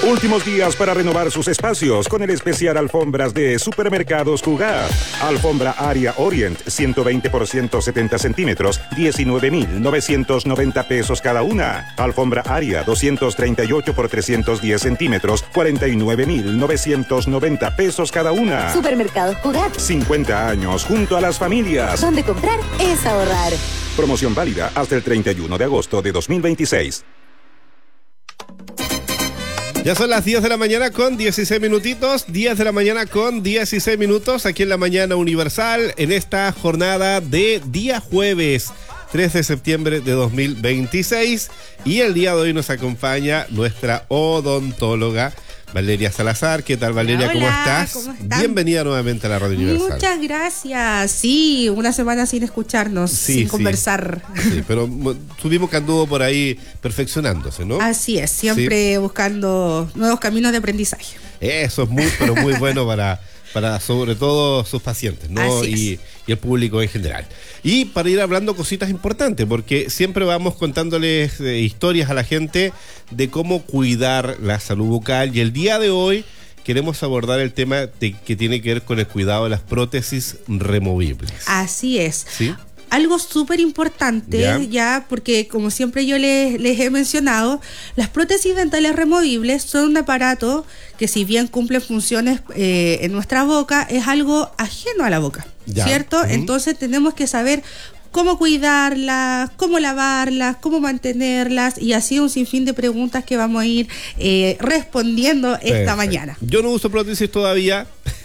Últimos días para renovar sus espacios con el especial Alfombras de Supermercados Jugar. Alfombra Aria Orient, 120 por 170 centímetros, 19,990 pesos cada una. Alfombra Aria, 238 por 310 centímetros, 49,990 pesos cada una. Supermercados Jugar. 50 años junto a las familias. Donde comprar es ahorrar. Promoción válida hasta el 31 de agosto de 2026. Ya son las 10 de la mañana con 16 minutitos, 10 de la mañana con 16 minutos, aquí en la Mañana Universal, en esta jornada de día jueves, 3 de septiembre de 2026. Y el día de hoy nos acompaña nuestra odontóloga, Valeria Salazar. ¿Qué tal, Valeria? Hola, ¿Cómo estás? ¿cómo están? Bienvenida nuevamente a la Radio Universal. Muchas gracias. Sí, una semana sin escucharnos, sin conversar. Sí, pero tuvimos que anduvo por ahí perfeccionándose, ¿no? Así es, siempre buscando nuevos caminos de aprendizaje. Eso es muy, pero muy bueno para sobre todo sus pacientes, ¿no? Y el público en general. Y para ir hablando cositas importantes, porque siempre vamos contándoles historias a la gente de cómo cuidar la salud bucal. Y el día de hoy queremos abordar el tema que tiene que ver con el cuidado de las prótesis removibles. Así es. ¿Sí? Algo súper importante, ya, porque como siempre yo les he mencionado, las prótesis dentales removibles son un aparato que, si bien cumple funciones en nuestra boca, es algo ajeno a la boca, ¿cierto? Entonces tenemos que saber cómo cuidarlas, cómo lavarlas, cómo mantenerlas, y así un sinfín de preguntas que vamos a ir respondiendo esta mañana. Yo no uso prótesis todavía,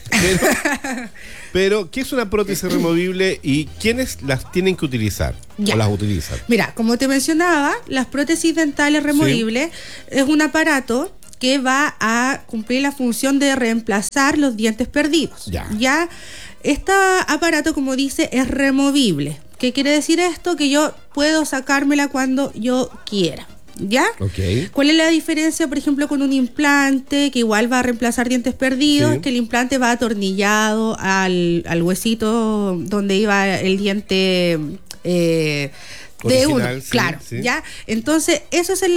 pero ¿qué es una prótesis removible y quiénes las tienen que utilizar o las utilizan? Mira, como te mencionaba, las prótesis dentales removibles es un aparato que va a cumplir la función de reemplazar los dientes perdidos. Ya, este aparato, como dice, es removible. ¿Qué quiere decir esto? Que yo puedo sacármela cuando yo quiera. ¿Ya? ¿Cuál es la diferencia, por ejemplo, con un implante que igual va a reemplazar dientes perdidos? Que el implante va atornillado al huesito donde iba el diente de original, uno, claro, ¿ya? Entonces, eso es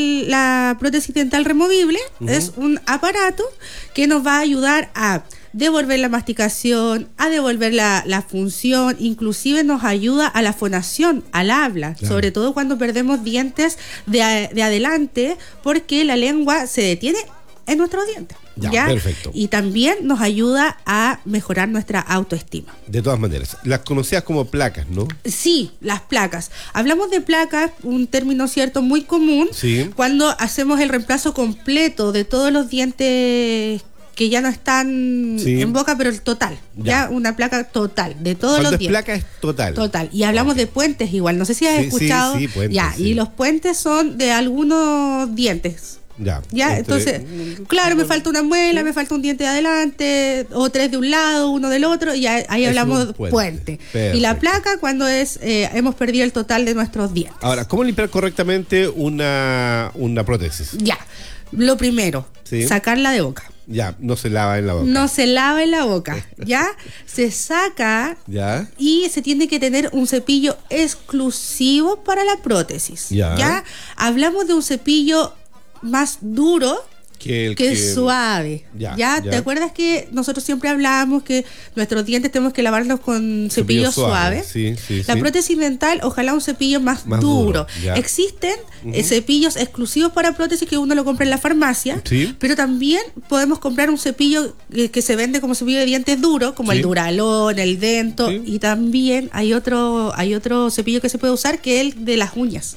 la prótesis dental removible. Es un aparato que nos va a ayudar a devolver la masticación, a devolver la función, inclusive nos ayuda a la fonación, al habla, sobre todo cuando perdemos dientes de adelante, porque la lengua se detiene en nuestros dientes. ¿Ya? Perfecto. Y también nos ayuda a mejorar nuestra autoestima. De todas maneras, las conocidas como placas, ¿no? Sí, las placas. Hablamos de placas, un término cierto muy común, cuando hacemos el reemplazo completo de todos los dientes que ya no están en boca, pero el total, ya una placa total de todos los dientes. Placa es total. Total. Y hablamos de puentes igual, no sé si has escuchado. Sí, puentes, y los puentes son de algunos dientes. Entonces, claro, me falta una muela, me falta un diente de adelante, o 3 de un lado, uno del otro, y ahí hablamos de puente. Y la placa cuando hemos perdido el total de nuestros dientes. Ahora, ¿cómo limpiar correctamente una prótesis? Lo primero, sacarla de boca. No se lava en la boca. No se lava en la boca, se saca y se tiene que tener un cepillo exclusivo para la prótesis. Hablamos de un cepillo más duro que suave. ¿Te acuerdas que nosotros siempre hablábamos que nuestros dientes tenemos que lavarlos con cepillo suave? La prótesis dental, ojalá un cepillo más duro. Existen cepillos exclusivos para prótesis que uno lo compra en la farmacia, pero también podemos comprar un cepillo que se vende como cepillo de dientes duro, como el Duralón, el Dento, y también hay otro cepillo que se puede usar, que es el de las uñas.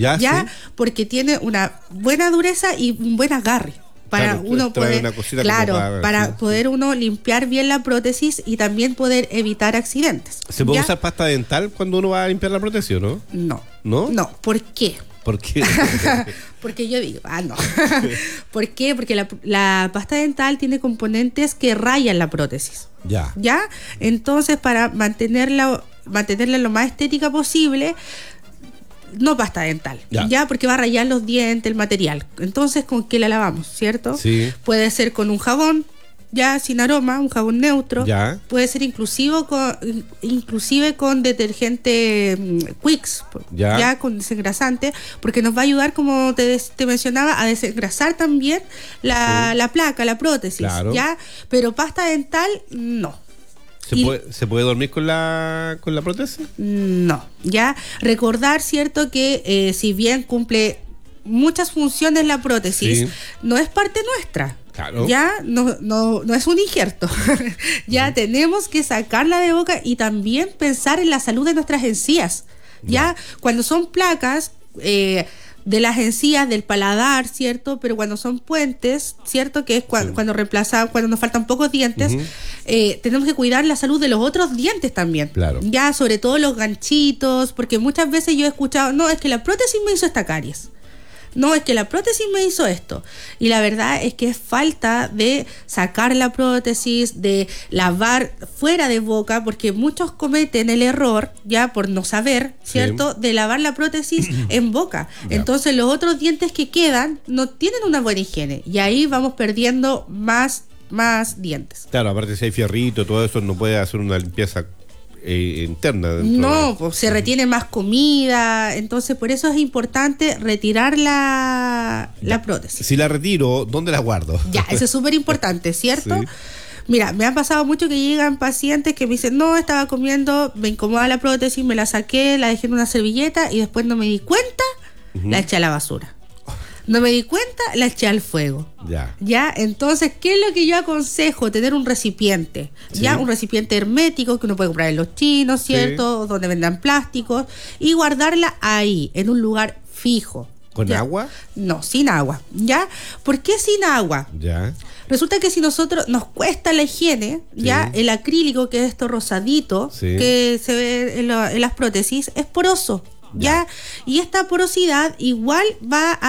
Porque tiene una buena dureza y un buen agarre para uno poder, poder uno limpiar bien la prótesis y también poder evitar accidentes. ¿Se puede usar pasta dental cuando uno va a limpiar la prótesis o no? No. ¿Por qué? ¿Por qué? Porque yo digo, no. ¿Por qué? Porque la pasta dental tiene componentes que rayan la prótesis. Entonces, para mantenerla lo más estética posible, no pasta dental, porque va a rayar los dientes, el material. Entonces, ¿con qué la lavamos, cierto? Puede ser con un jabón, ya sin aroma, un jabón neutro. Ya. Puede ser inclusive con detergente Quicks, ya con desengrasante, porque nos va a ayudar, como te mencionaba, a desengrasar también la placa, la prótesis. Claro. Ya, pero pasta dental no. ¿Se puede dormir con la prótesis? No, ya. Recordar, cierto, que si bien cumple muchas funciones la prótesis, no es parte nuestra. Claro. Ya no es un injerto. Ya tenemos que sacarla de boca y también pensar en la salud de nuestras encías. Ya cuando son placas de las encías, del paladar, ¿cierto? Pero cuando son puentes, ¿cierto? Que es cuando nos faltan pocos dientes, tenemos que cuidar la salud de los otros dientes también. Claro. Ya, sobre todo los ganchitos, porque muchas veces yo he escuchado, no, es que la prótesis me hizo esta caries. No, es que la prótesis me hizo esto. Y la verdad es que es falta de sacar la prótesis, de lavar fuera de boca, porque muchos cometen el error, ya por no saber, ¿cierto?, de lavar la prótesis en boca. Entonces los otros dientes que quedan no tienen una buena higiene. Y ahí vamos perdiendo más dientes. Claro, aparte si hay fierrito, todo eso, no puede hacer una limpieza interna. No, pues se retiene más comida, entonces por eso es importante retirar la prótesis. Si la retiro, ¿dónde la guardo? Ya, eso es súper importante, ¿cierto? Sí. Mira, me ha pasado mucho que llegan pacientes que me dicen, no, estaba comiendo, me incomoda la prótesis, me la saqué, la dejé en una servilleta y después no me di cuenta, la eché a la basura. No me di cuenta, la eché al fuego. Ya, entonces, ¿qué es lo que yo aconsejo? Tener un recipiente, ya, un recipiente hermético que uno puede comprar en los chinos, ¿cierto? Donde vendan plásticos, y guardarla ahí, en un lugar fijo. ¿Con agua? No, sin agua, ¿ya? ¿Por qué sin agua? Ya. Resulta que si nosotros nos cuesta la higiene, ya, el acrílico, que es esto rosadito, que se ve en las prótesis, es poroso. ¿Ya? Y esta porosidad igual va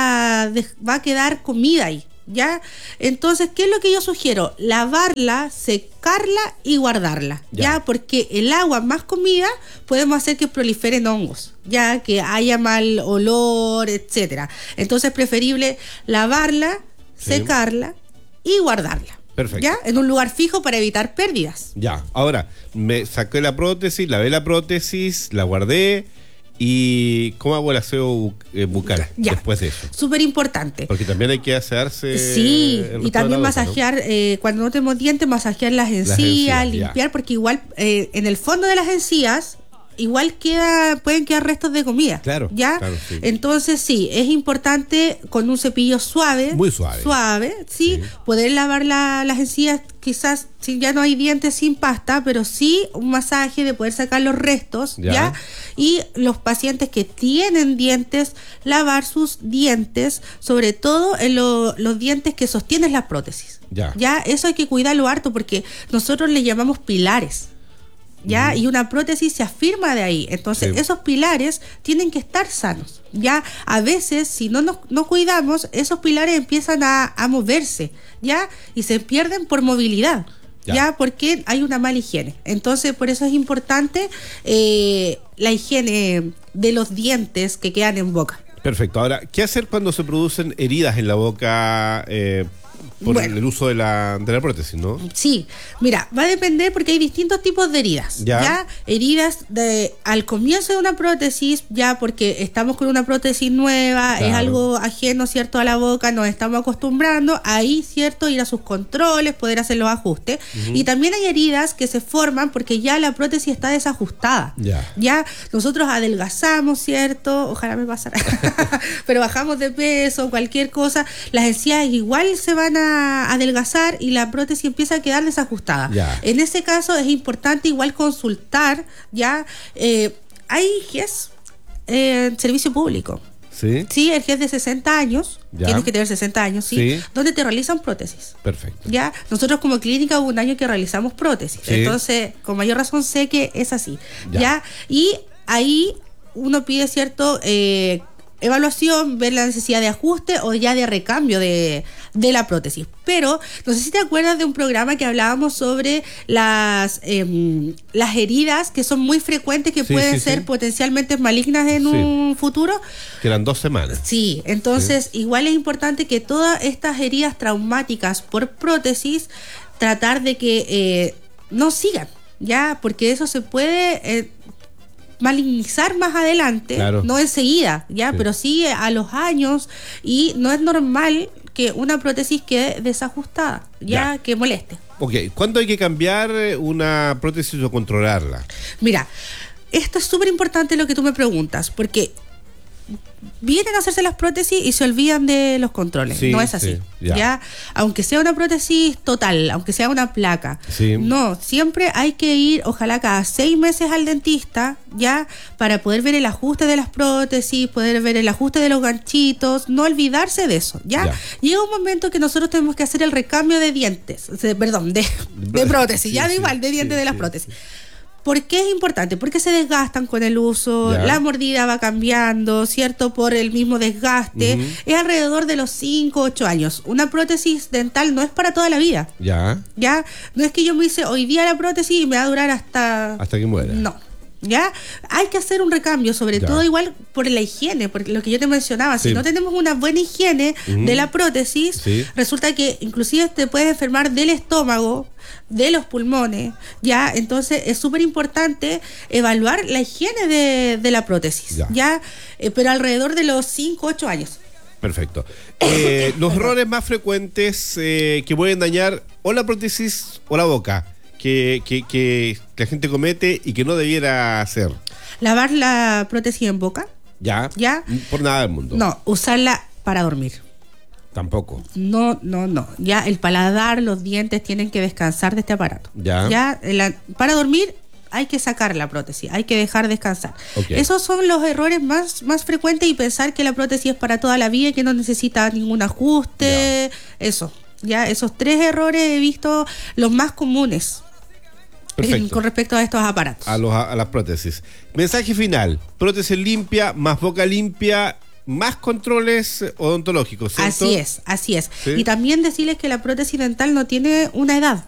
a quedar comida ahí, ¿ya? Entonces, ¿qué es lo que yo sugiero? Lavarla, secarla y guardarla, ¿ya? Porque el agua más comida podemos hacer que proliferen hongos, ya, que haya mal olor, etcétera. Entonces, es preferible lavarla, secarla y guardarla. Perfecto. ¿Ya? En un lugar fijo para evitar pérdidas. Ya, ahora, me saqué la prótesis, lavé la prótesis, la guardé. ¿Y cómo hago el aseo bucal después de eso? Súper importante. Porque también hay que asearse. Sí, y también masajear, ¿no? Cuando no tenemos dientes, masajear las encías, limpiar, porque igual en el fondo de las encías igual pueden quedar restos de comida. Claro. ¿Ya? Claro, sí. Entonces sí, es importante con un cepillo suave. Muy suave. Suave, sí. Poder lavar las encías, quizás si ya no hay dientes, sin pasta, pero sí un masaje de poder sacar los restos, ¿ya? Y los pacientes que tienen dientes, lavar sus dientes, sobre todo en los dientes que sostienen las prótesis. Ya, eso hay que cuidarlo harto porque nosotros le llamamos pilares. ¿Ya? Y una prótesis se afirma de ahí. Entonces, esos pilares tienen que estar sanos. Ya, a veces, si no nos cuidamos, esos pilares empiezan a moverse, ¿ya? Y se pierden por movilidad, ¿ya? Porque hay una mala higiene. Entonces, por eso es importante la higiene de los dientes que quedan en boca. Perfecto. Ahora, ¿qué hacer cuando se producen heridas en la boca por el uso de la prótesis, no? Sí, mira, va a depender porque hay distintos tipos de heridas. ¿Ya? Heridas al comienzo de una prótesis, ya porque estamos con una prótesis nueva, es algo ajeno, ¿cierto?, a la boca, nos estamos acostumbrando, ahí, ¿cierto?, ir a sus controles, poder hacer los ajustes. Y también hay heridas que se forman porque ya la prótesis está desajustada. Ya nosotros adelgazamos, ¿cierto? Ojalá me pasara. Pero bajamos de peso, cualquier cosa, las encías igual se van a adelgazar y la prótesis empieza a quedar desajustada. En ese caso es importante igual consultar, ¿ya? Hay GES servicio público. Sí, el GES de 60 años, tienes que tener 60 años, ¿sí? Donde te realizan prótesis. Perfecto. ¿Ya? Nosotros como clínica hubo un año que realizamos prótesis, entonces con mayor razón sé que es así. ¿Ya? Y ahí uno pide, ¿cierto?, evaluación, ver la necesidad de ajuste o ya de recambio de la prótesis. Pero no sé si te acuerdas de un programa que hablábamos sobre las heridas que son muy frecuentes, que pueden ser potencialmente malignas en un futuro. Que eran 2 semanas. Sí, entonces igual es importante que todas estas heridas traumáticas por prótesis tratar de que no sigan, ya, porque eso se puede malignizar más adelante, claro. No enseguida, ya, sí. Pero sí a los años, y no es normal que una prótesis quede desajustada, ya. Que moleste. Ok, ¿cuándo hay que cambiar una prótesis o controlarla? Mira, esto es súper importante lo que tú me preguntas, porque vienen a hacerse las prótesis y se olvidan de los controles. Sí, no es así. Sí, ya, aunque sea una prótesis total, aunque sea una placa. Sí. No, siempre hay que ir, ojalá cada 6 meses al dentista, ya, para poder ver el ajuste de las prótesis, poder ver el ajuste de los ganchitos, no olvidarse de eso, ¿ya? Llega un momento que nosotros tenemos que hacer el recambio de dientes, de prótesis, sí, ya, igual, de dientes de las prótesis. ¿Por qué es importante? Porque se desgastan con el uso, la mordida va cambiando, ¿cierto? Por el mismo desgaste. Es alrededor de los 5 o 8 años. Una prótesis dental no es para toda la vida. Ya. No es que yo me hice hoy día la prótesis y me va a durar hasta que muera. No. ¿Ya? Hay que hacer un recambio, sobre todo igual por la higiene, porque lo que yo te mencionaba, si no tenemos una buena higiene de la prótesis, resulta que inclusive te puedes enfermar del estómago, de los pulmones, ¿ya? Entonces es súper importante evaluar la higiene de la prótesis, ¿ya? Pero alrededor de los 5 o 8 años. Perfecto. Los errores más frecuentes que pueden dañar o la prótesis o la boca, que la gente comete y que no debiera hacer. Lavar la prótesis en boca. ¿Ya? Por nada del mundo. No, usarla para dormir. Tampoco. No. Ya el paladar, los dientes tienen que descansar de este aparato. Para dormir hay que sacar la prótesis, hay que dejar descansar. Esos son los errores más frecuentes, y pensar que la prótesis es para toda la vida y que no necesita ningún ajuste. Eso. Esos 3 errores he visto los más comunes. Con respecto a estos aparatos. A las prótesis. Mensaje final: prótesis limpia, más boca limpia, más controles odontológicos, ¿cierto? Así es. ¿Sí? Y también decirles que la prótesis dental no tiene una edad.